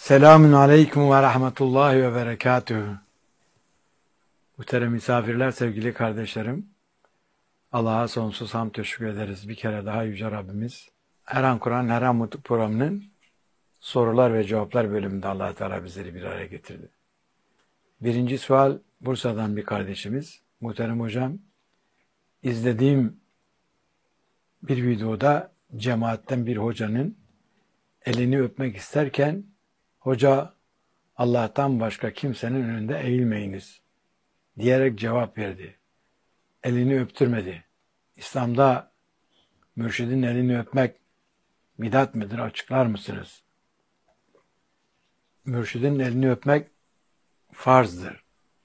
Selamun aleyküm ve rahmetullahi ve berekatühü. Muhterem misafirler, sevgili kardeşlerim. Allah'a sonsuz hamd teşekkür ederiz. Bir kere daha Yüce Rabbimiz Her An Kur'an, Her An Mutlu programının sorular ve cevaplar bölümünde Allah Teala bizleri bir araya getirdi. Birinci sual Bursa'dan bir kardeşimiz. Muhterem hocam, izlediğim bir videoda cemaatten bir hocanın elini öpmek isterken hoca Allah'tan başka kimsenin önünde eğilmeyiniz diyerek cevap verdi. Elini öptürmedi. İslam'da mürşidin elini öpmek bidat midir? Açıklar mısınız? Mürşidin elini öpmek farzdır.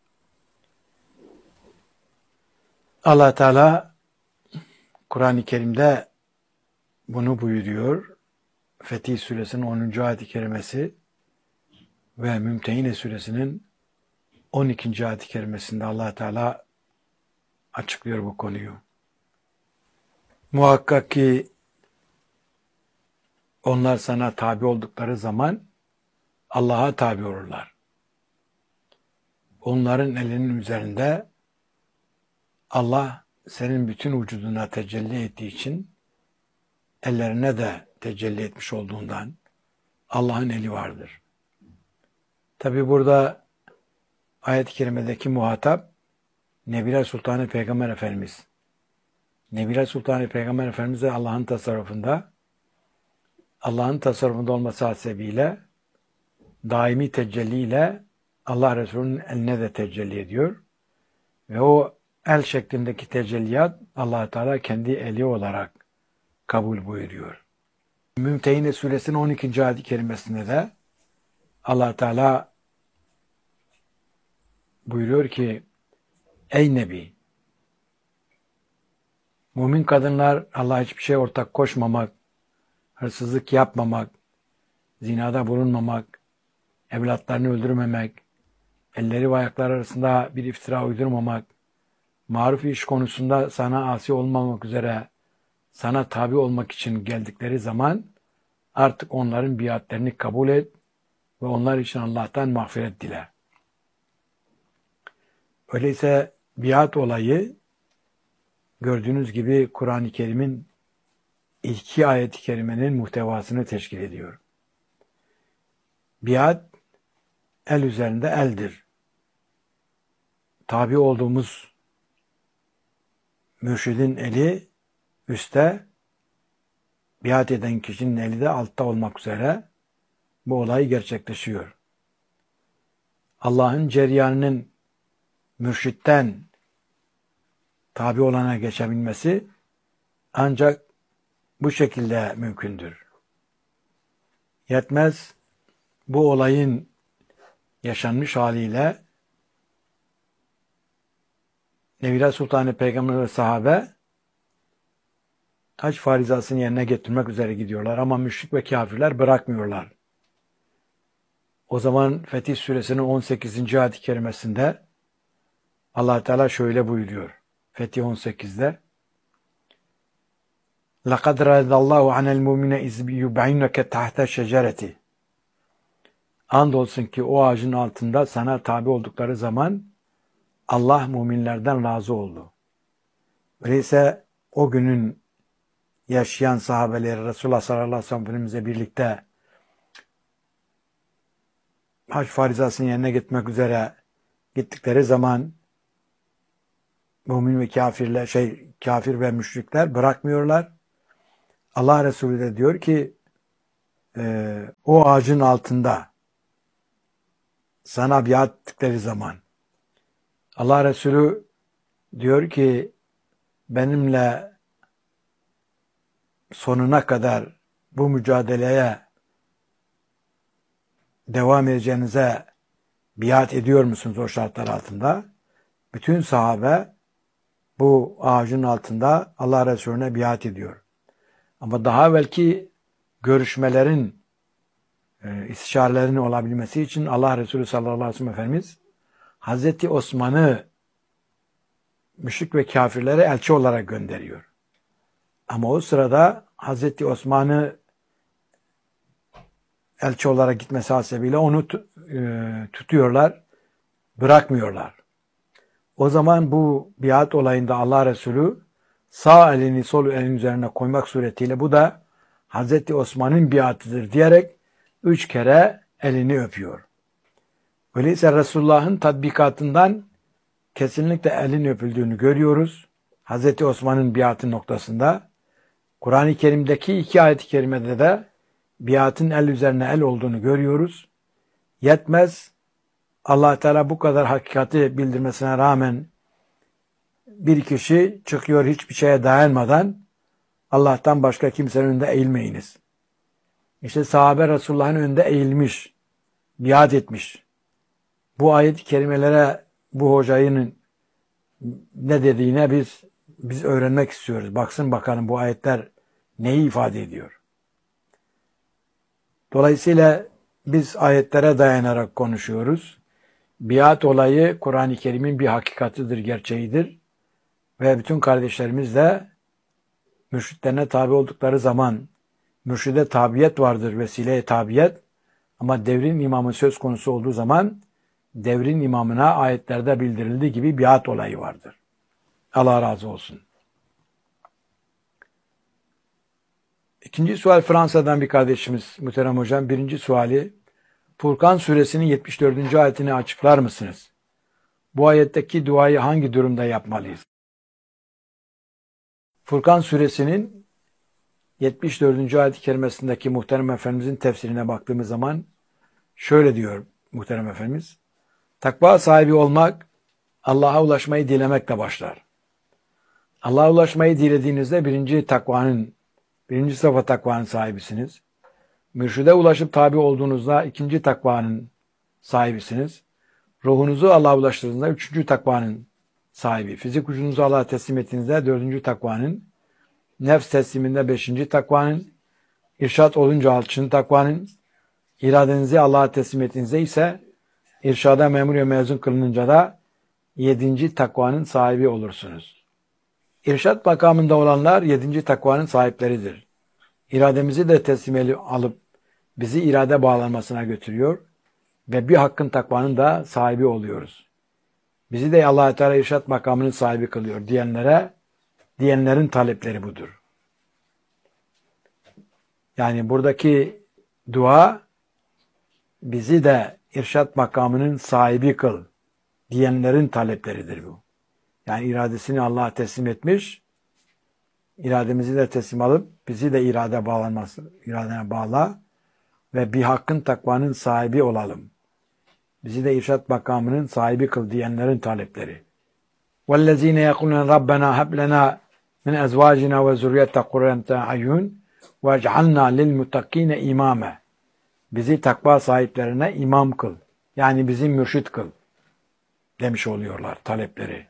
Allah Teala Kur'an-ı Kerim'de bunu buyuruyor. Fetih Suresinin 10. ayet-i kerimesi ve Mümtehine Suresinin 12. ayet-i kerimesinde Allah Teala açıklıyor bu konuyu. Muhakkak ki onlar sana tabi oldukları zaman Allah'a tabi olurlar. Onların elinin üzerinde Allah senin bütün vücuduna tecelli ettiği için ellerine de tecelli etmiş olduğundan Allah'ın eli vardır. Tabi burada ayet-i kerimedeki muhatap Nebiler Sultanı Peygamber Efendimiz. Nebiler Sultanı Peygamber Efendimiz de Allah'ın tasarrufunda olması hasebiyle daimi tecelliyle Allah Resulü'nün eline de tecelli ediyor. Ve o el şeklindeki tecelliyat Allah Teala kendi eli olarak kabul buyuruyor. Mümtehine Suresinin 12. ayet-i kerimesinde de Allah Teala buyuruyor ki ey Nebi, mümin kadınlar Allah'a hiçbir şey ortak koşmamak, hırsızlık yapmamak, zinada bulunmamak, evlatlarını öldürmemek, elleri ve ayakları arasında bir iftira uydurmamak, maruf iş konusunda sana asi olmamak üzere sana tabi olmak için geldikleri zaman artık onların biatlerini kabul et ve onlar için Allah'tan mağfiret dile. Öyleyse biat olayı gördüğünüz gibi Kur'an-ı Kerim'in 2 ayet-i kerimenin muhtevasını teşkil ediyor. Biat el üzerinde eldir. Tabi olduğumuz mürşidin eli üstte, biat eden kişinin eli de altta olmak üzere bu olay gerçekleşiyor. Allah'ın ceryanının mürşitten tabi olana geçebilmesi ancak bu şekilde mümkündür. Yetmez, bu olayın yaşanmış haliyle Nebiler Sultanı Peygamber ve sahabe hac farizasını yerine getirmek üzere gidiyorlar ama müşrik ve kafirler bırakmıyorlar. O zaman Fetih Suresinin 18. ayet-i kerimesinde Allah Teala şöyle buyuruyor. Fetih 18'de لَقَدْ رَضَى اللّٰهُ عَنَ الْمُؤْمِنَ اِذْ يُبْعِنَّكَ تَحْتَ الشَّجَرَةِ Andolsun ki o ağacın altında sana tabi oldukları zaman Allah müminlerden razı oldu. Öyleyse o günün yaşayan sahabeleri Resulullah sallallahu aleyhi ve sellem Efendimizle birlikte hac farizasını yerine getirmek üzere gittikleri zaman mümin ve kafir ve müşrikler bırakmıyorlar. Allah Resulü de diyor ki o ağacın altında sana biat ettikleri zaman Allah Resulü diyor ki benimle sonuna kadar bu mücadeleye devam edeceğinize biat ediyor musunuz o şartlar altında? Bütün sahabe bu ağacın altında Allah Resulüne biat ediyor. Ama daha belki görüşmelerin, istişarelerin olabilmesi için Allah Resulü sallallahu aleyhi ve sellem Efendimiz Hazreti Osman'ı müşrik ve kafirlere elçi olarak gönderiyor. Ama o sırada Hazreti Osman'ı elçi olarak gitmesi hasebiyle onu tutuyorlar, bırakmıyorlar. O zaman bu biat olayında Allah Resulü sağ elini sol elin üzerine koymak suretiyle bu da Hazreti Osman'ın biatıdır diyerek 3 kere elini öpüyor. Öyleyse Resulullah'ın tatbikatından kesinlikle elin öpüldüğünü görüyoruz. Hazreti Osman'ın biatı noktasında. Kur'an-ı Kerim'deki 2 ayet-i kerimede de biatın el üzerine el olduğunu görüyoruz. Yetmez, Allah Teala bu kadar hakikati bildirmesine rağmen bir kişi çıkıyor hiçbir şeye dayanmadan Allah'tan başka kimsenin önünde eğilmeyiniz. İşte sahabe Resulullah'ın önünde eğilmiş, biat etmiş. Bu ayet-i kerimelere bu hocanın ne dediğine biz öğrenmek istiyoruz. Baksın bakalım bu ayetler neyi ifade ediyor. Dolayısıyla biz ayetlere dayanarak konuşuyoruz. Biat olayı Kur'an-ı Kerim'in bir hakikatidir, gerçeğidir. Ve bütün kardeşlerimiz de mürşitlerine tabi oldukları zaman mürşide tabiyet vardır, vesile-i tabiyet. Ama devrin imamı söz konusu olduğu zaman devrin imamına ayetlerde bildirildiği gibi biat olayı vardır. Allah razı olsun. İkinci sual Fransa'dan bir kardeşimiz Muhterem Hocam. Birinci suali Furkan suresinin 74. ayetini açıklar mısınız? Bu ayetteki duayı hangi durumda yapmalıyız? Furkan suresinin 74. ayet-i kerimesindeki Muhterem Efendimizin tefsirine baktığımız zaman şöyle diyor Muhterem Efendimiz. Takva sahibi olmak Allah'a ulaşmayı dilemekle başlar. Allah'a ulaşmayı dilediğinizde birinci safha takvanın sahibisiniz. Mürşide ulaşıp tabi olduğunuzda ikinci takvanın sahibisiniz. Ruhunuzu Allah'a ulaştırdığınızda üçüncü takvanın sahibi. Fizik ucunuzu Allah'a teslim ettiğinizde dördüncü takvanın, nefs tesliminde beşinci takvanın, irşat olunca altıncı takvanın, iradenizi Allah'a teslim ettiğinizde ise irşada memur ve mezun kılınınca da yedinci takvanın sahibi olursunuz. İrşat makamında olanlar yedinci takvanın sahipleridir. İrademizi de teslim alıp bizi irade bağlanmasına götürüyor ve bir hakkın takvanın da sahibi oluyoruz. Bizi de Allah-u Teala irşat makamının sahibi kılıyor diyenlerin talepleri budur. Yani buradaki dua bizi de irşat makamının sahibi kıl diyenlerin talepleridir bu. Yani iradesini Allah'a teslim etmiş, irademizi de teslim alıp bizi de iradene bağla ve bir hakkın takvanın sahibi olalım. Bizi de irşat makamının sahibi kıl diyenlerin talepleri. وَالَّذ۪ينَ يَقُولُونَ رَبَّنَا هَبْ لَنَا مِنْ أَزْوَاجِنَا وَزُرِّيَّةَ قُرَّةَ أَعْيُنٍ وَاجْعَلْنَا لِلْمُتَّقِينَ اِمَامًا. Bizi takva sahiplerine imam kıl. Yani bizi mürşit kıl demiş oluyorlar talepleri.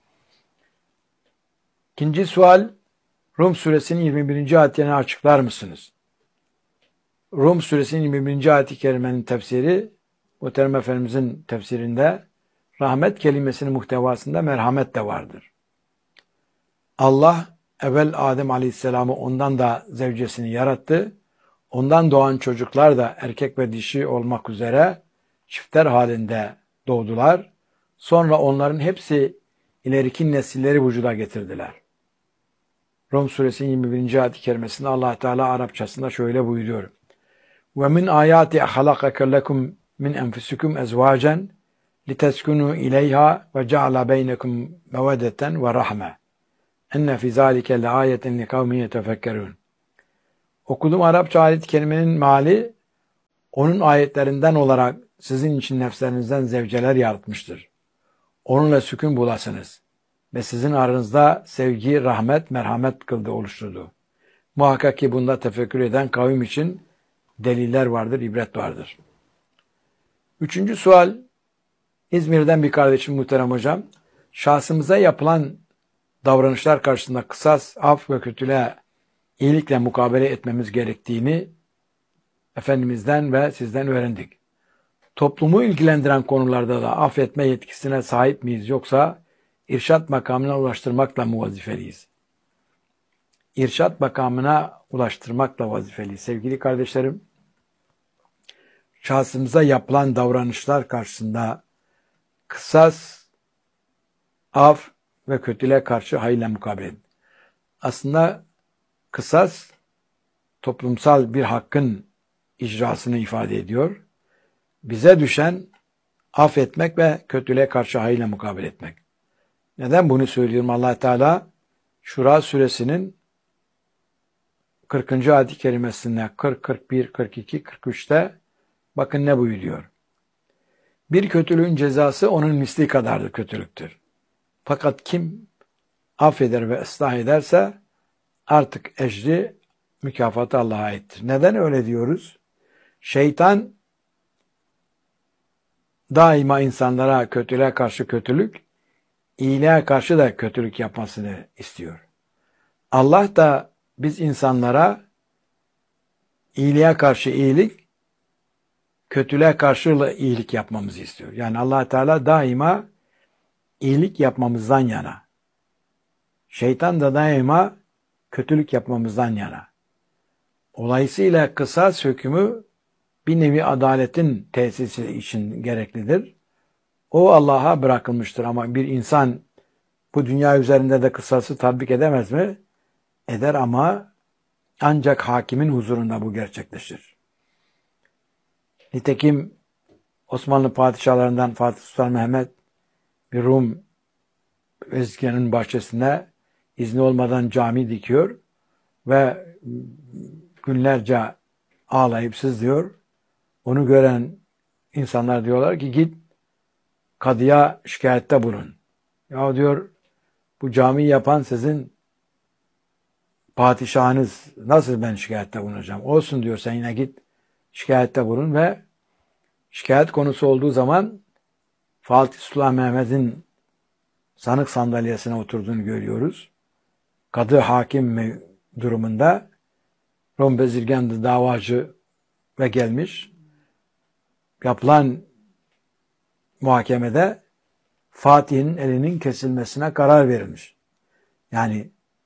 İkinci sual, Rum suresinin 21. ayetini açıklar mısınız? Rum suresinin 21. ayet-i kerimenin tefsiri, Muhterem Efendimizin tefsirinde rahmet kelimesinin muhtevasında merhamet de vardır. Allah evvel Adem Aleyhisselam'ı ondan da zevcesini yarattı. Ondan doğan çocuklar da erkek ve dişi olmak üzere çiftler halinde doğdular. Sonra onların hepsi ileriki nesilleri vücuda getirdiler. Rum suresinin 21. ayet-i kerimesinde Allah Teala Arapçasında şöyle buyuruyor. وَمِنْ آيَاتِ أَخَلَقَكَ لَكُمْ مِنْ أَنْفُسِكُمْ أَزْوَاجًا لِتَسْكُنُوا إِلَيْهَا وَجَعَلَ بَيْنَكُمْ مَوَدَّةً وَرَحْمَةً اَنَّ فِي ذَٰلِكَ لَآيَةً لِقَوْمٍ يَتَفَكَّرُونَ. Okuduğum Arapça ayet-i kerimenin meali, onun ayetlerinden olarak sizin için nefslerinizden zevceler yaratmıştır. Onunla sükun bulasınız ve sizin aranızda sevgi, rahmet, merhamet kıldı, oluşturdu. Muhakkak ki bunda tefekkür eden kavim için deliller vardır, ibret vardır. Üçüncü sual, İzmir'den bir kardeşim Muhterem Hocam, şahsımıza yapılan davranışlar karşısında kısas, af ve kötülüğe iyilikle mukabele etmemiz gerektiğini Efendimiz'den ve sizden öğrendik. Toplumu ilgilendiren konularda da affetme yetkisine sahip miyiz, yoksa irşat makamına ulaştırmakla mı vazifeliyiz? İrşat makamına ulaştırmakla vazifeliyiz. Sevgili kardeşlerim, şahsımıza yapılan davranışlar karşısında kısas, af ve kötülüğe karşı hayırla mukabele edin. Aslında kısas toplumsal bir hakkın icrasını ifade ediyor. Bize düşen affetmek ve kötülüğe karşı hayırla mukabele etmek. Neden bunu söylüyorum? Allah Teala Şura suresinin 40. ayet-i kerimesinde 40, 41, 42, 43'te bakın ne buyuruyor. Bir kötülüğün cezası onun misli kadardır kötülüktür. Fakat kim affeder ve ıslah ederse artık ecri, mükafatı Allah'a aittir. Neden öyle diyoruz? Şeytan daima insanlara kötülüğe karşı kötülük, iyiliğe karşı da kötülük yapmasını istiyor. Allah da biz insanlara iyiliğe karşı iyilik, kötülüğe karşı da iyilik yapmamızı istiyor. Yani Allah Teala daima iyilik yapmamızdan yana. Şeytan da daima kötülük yapmamızdan yana. Dolayısıyla kısas hükmü bir nevi adaletin tesisi için gereklidir. O Allah'a bırakılmıştır ama bir insan bu dünya üzerinde de kısası tatbik edemez mi? Eder ama ancak hakimin huzurunda bu gerçekleşir. Nitekim Osmanlı padişahlarından Fatih Sultan Mehmet bir Rum vezirinin bahçesinde izni olmadan cami dikiyor ve günlerce ağlayıp sızlıyor. Onu gören insanlar diyorlar ki git kadıya şikayette bulun. Ya diyor bu camiyi yapan sizin padişahınız, nasıl ben şikayette bulunacağım? Olsun diyor, sen yine git şikayette bulun ve şikayet konusu olduğu zaman Fatih Sultan Mehmet'in sanık sandalyesine oturduğunu görüyoruz. Kadı hakim durumunda Rum bezirganı davacı ve gelmiş. Yapılan muhakemede Fatih'in elinin kesilmesine karar verilmiş. Yani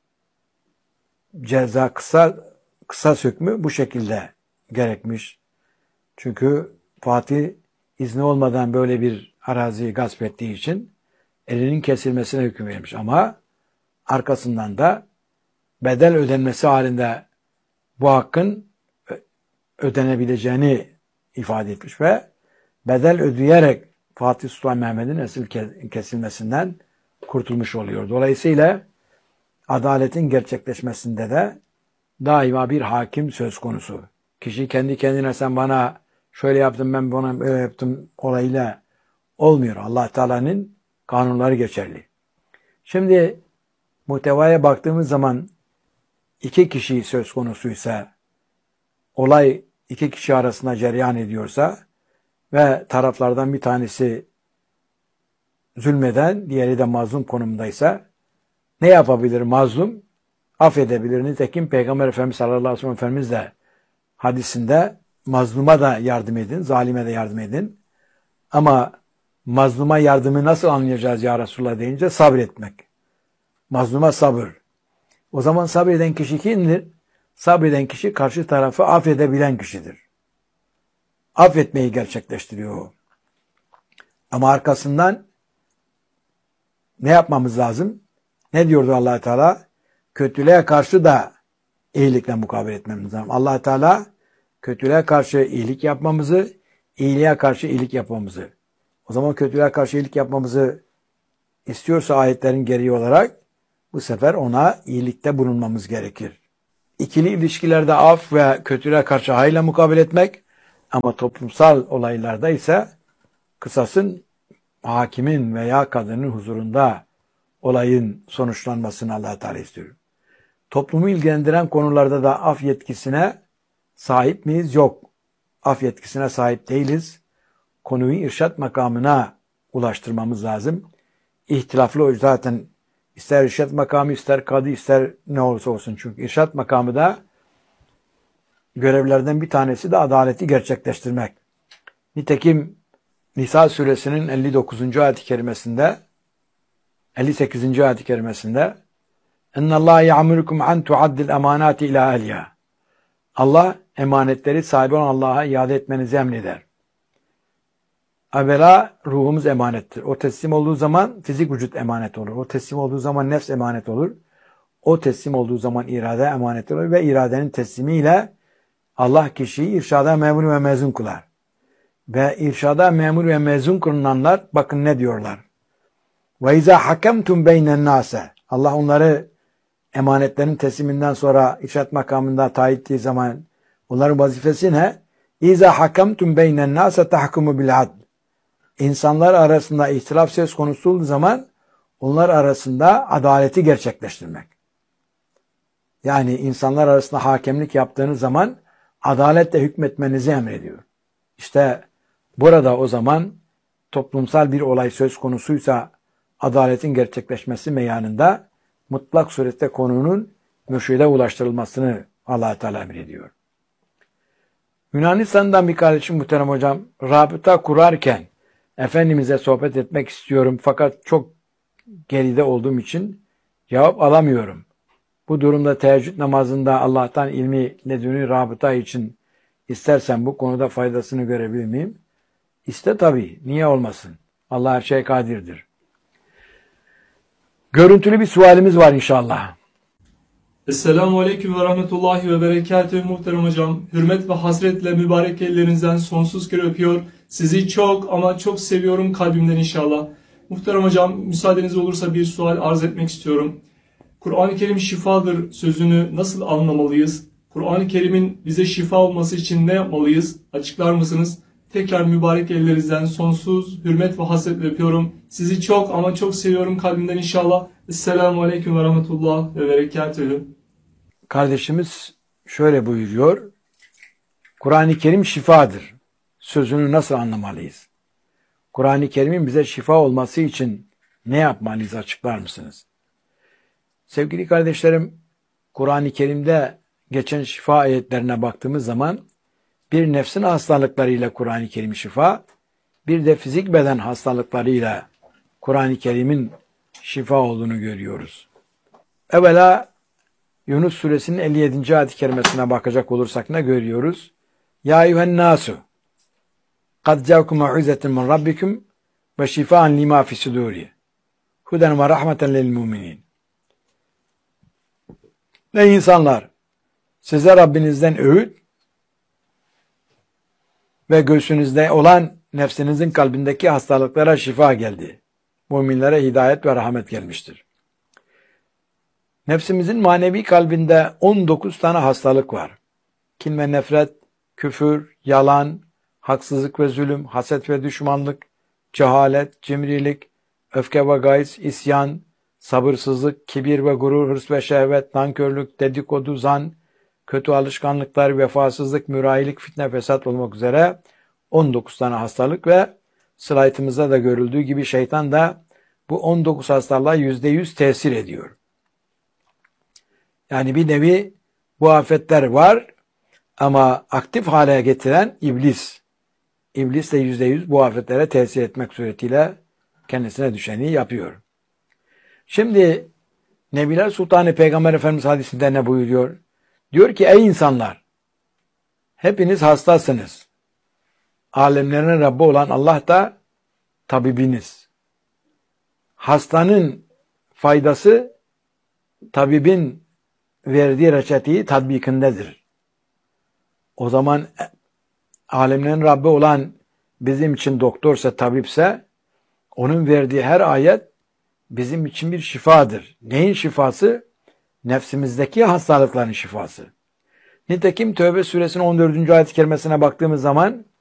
ceza kısa hükmü bu şekilde gerekmiş. Çünkü Fatih izni olmadan böyle bir araziyi gasp ettiği için elinin kesilmesine hüküm vermiş. Ama arkasından da bedel ödenmesi halinde bu hakkın ödenebileceğini ifade etmiş ve bedel ödeyerek Fatih Sultan Mehmet'in esir kesilmesinden kurtulmuş oluyor. Dolayısıyla adaletin gerçekleşmesinde de daima bir hakim söz konusu. Kişi kendi kendine sen bana şöyle yaptın ben bana böyle yaptım olayıyla olmuyor. Allah Teala'nın kanunları geçerli. Şimdi muhtevaya baktığımız zaman iki kişi söz konusuysa, olay iki kişi arasında cereyan ediyorsa ve taraflardan bir tanesi zulmeden, diğeri de mazlum konumundaysa ne yapabilir mazlum? Affedebilir. Nitekim Peygamber Efendimiz sallallahu aleyhi ve sellem Efendimiz de hadisinde mazluma da yardım edin, zalime de yardım edin. Ama mazluma yardımı nasıl anlayacağız ya Resulullah deyince sabretmek. Mazluma sabır. O zaman sabreden kişi kimdir? Sabreden kişi karşı tarafı affedebilen kişidir. Affetmeyi gerçekleştiriyor o. Ama arkasından ne yapmamız lazım? Ne diyordu Allah Teala? Kötülüğe karşı da iyilikle mukabele etmemiz lazım. Allah Teala kötülüğe karşı iyilik yapmamızı, iyiliğe karşı iyilik yapmamızı. O zaman kötülüğe karşı iyilik yapmamızı istiyorsa ayetlerin gereği olarak bu sefer ona iyilikte bulunmamız gerekir. İkili ilişkilerde af ve kötülüğe karşı hayırla mukabele etmek ama toplumsal olaylarda ise kısasın hakimin veya kadının huzurunda olayın sonuçlanmasını Allah Teala istiyor. Toplumu ilgilendiren konularda da af yetkisine sahip miyiz? Yok. Af yetkisine sahip değiliz. Konuyu irşat makamına ulaştırmamız lazım. İhtilaflı o zaten ister irşat makamı, ister kadı, ister ne olursa olsun. Çünkü irşat makamı da görevlerden bir tanesi de adaleti gerçekleştirmek. Nitekim Nisa suresinin 59. ayet-i kerimesinde 58. ayet-i kerimesinde اَنَّ اللّٰهَ يَعْمُرُكُمْ عَنْ تُعَدِّ الْاَمَانَاتِ اِلَى اَهْلِيَا Allah emanetleri sahibi olan Allah'a iade etmenizi emreder. Evvela ruhumuz emanettir. O teslim olduğu zaman fizik vücut emanet olur. O teslim olduğu zaman nefs emanet olur. O teslim olduğu zaman irade emanet olur ve iradenin teslimiyle Allah kişiyi irşada memur ve mezun kılar. Ve irşada memur ve mezun kılınanlar bakın ne diyorlar. Ve izâ hakemtum beynen nâse. Allah onları emanetlerin tesliminden sonra irşat makamında tayin ettiği zaman onların vazifesi ne? İzâ hakemtum beynen nâse tahkumu bil adl. İnsanlar arasında ihtilaf söz konusu olduğu zaman onlar arasında adaleti gerçekleştirmek. Yani insanlar arasında hakemlik yaptığınız zaman adaletle hükmetmenizi emrediyor. İşte burada o zaman toplumsal bir olay söz konusuysa adaletin gerçekleşmesi meyanında mutlak surette konunun mürşide ulaştırılmasını Allah Teala emrediyor. Yunanistan'dan bir kardeşim muhterem hocam, rabıta kurarken Efendimiz'e sohbet etmek istiyorum fakat çok geride olduğum için cevap alamıyorum. Bu durumda teheccüd namazında Allah'tan ilmi ledünü rabıta için istersen bu konuda faydasını görebilir miyim? İste tabii. Niye olmasın? Allah her şeye kadirdir. Görüntülü bir sualimiz var inşallah. Esselamu Aleyküm ve Rahmetullahi ve Berekatühü muhterem hocam. Hürmet ve hasretle mübarek ellerinizden sonsuz kere öpüyor. Sizi çok ama çok seviyorum kalbimden inşallah. Muhterem hocam müsaadeniz olursa bir sual arz etmek istiyorum. Kur'an-ı Kerim şifadır sözünü nasıl anlamalıyız? Kur'an-ı Kerim'in bize şifa olması için ne yapmalıyız? Açıklar mısınız? Tekrar mübarek ellerinizden sonsuz hürmet ve hasretle öpüyorum. Sizi çok ama çok seviyorum kalbimden inşallah. Esselamu Aleyküm ve Rahmetullah ve Berekatühü. Kardeşimiz şöyle buyuruyor. Kur'an-ı Kerim şifadır. Sözünü nasıl anlamalıyız? Kur'an-ı Kerim'in bize şifa olması için ne yapmalıyız açıklar mısınız? Sevgili kardeşlerim, Kur'an-ı Kerim'de geçen şifa ayetlerine baktığımız zaman bir nefsin hastalıklarıyla Kur'an-ı Kerim şifa, bir de fizik beden hastalıklarıyla Kur'an-ı Kerim'in şifa olduğunu görüyoruz. Evvela Yunus suresinin 57. ayet-i kerimesine bakacak olursak ne görüyoruz? Ya eyyühen nasu kad ca'akum mev'izetin min rabbikum ve şifaan lima fi suduri huden ve rahmeten lil muminin. Ey insanlar! Size Rabbinizden öğüt ve göğsünüzde olan nefsinizin kalbindeki hastalıklara şifa geldi. Müminlere hidayet ve rahmet gelmiştir. Nefsimizin manevi kalbinde 19 tane hastalık var. Kin ve nefret, küfür, yalan, haksızlık ve zulüm, haset ve düşmanlık, cehalet, cimrilik, öfke ve gayz, isyan, sabırsızlık, kibir ve gurur, hırs ve şehvet, nankörlük, dedikodu, zan, kötü alışkanlıklar, vefasızlık, mürayilik, fitne, fesat olmak üzere 19 tane hastalık ve slaytımızda da görüldüğü gibi şeytan da bu 19 hastalığa %100 tesir ediyor. Yani bir nevi bu afetler var ama aktif hale getiren iblis. İblis de %100 bu afetlere tesir etmek suretiyle kendisine düşeni yapıyor. Şimdi Nebiler Sultanı Peygamber Efendimiz hadisinde ne buyuruyor? Diyor ki ey insanlar hepiniz hastasınız. Alemlerin Rabbi olan Allah da tabibiniz. Hastanın faydası tabibin verdiği reçeteyi tatbikindedir. O zaman alemlerin Rabbi olan bizim için doktorsa, tabipse onun verdiği her ayet bizim için bir şifadır. Neyin şifası? Nefsimizdeki hastalıkların şifası. Nitekim Tövbe suresinin 14. ayet-i kerimesine baktığımız zaman